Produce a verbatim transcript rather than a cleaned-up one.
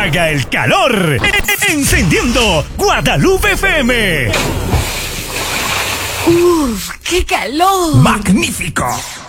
haga el calor. Encendiendo Guadalupe F M. ¡Uf! ¡Qué calor! ¡Magnífico!